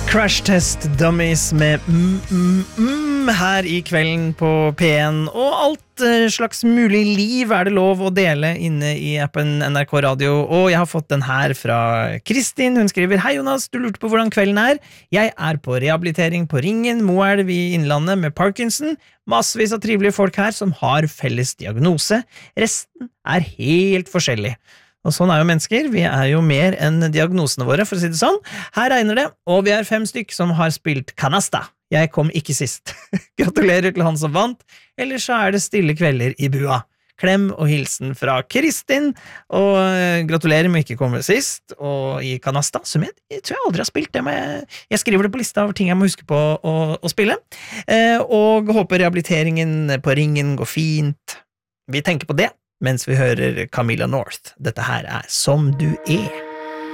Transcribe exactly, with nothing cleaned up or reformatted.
Crash Test Dummies med mm-mm-mm her I kvelden på P en, og alt slags mulig liv er det lov å dele inne I appen N R K Radio, og jeg har fått den her fra Kristin. Hun skriver: Hei Jonas, du lurte på hvordan kvelden er. Jeg er på rehabilitering på Ringen, Moelv I Innlandet med Parkinson. Massevis av trivelige folk her som har felles diagnose. Resten er helt forskjellig. Og sånn er jo mennesker, vi er jo mer enn diagnosene våre, for å si det sånn. Her regner det, og vi er fem stykk som har spilt kanasta. Jeg kom ikke sist. Gratulerer til han som vant, ellers så er det stille kvelder I bua. Klem og hilsen fra Kristin, og gratulerer med ikke komme sist, og I kanasta, som jeg, jeg tror jeg aldri har spilt det, men jeg, jeg skriver det på lista av ting jeg må huske på å, å spille, eh, og håper rehabiliteringen på Ringen går fint. Vi tenker på det, mens vi hører Camilla North. Dette her er Som du er.